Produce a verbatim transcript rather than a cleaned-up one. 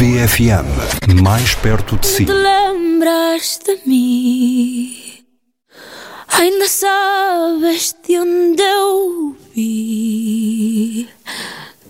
V F M, mais perto de si. Te lembras de mim? Ainda sabes de onde eu vim?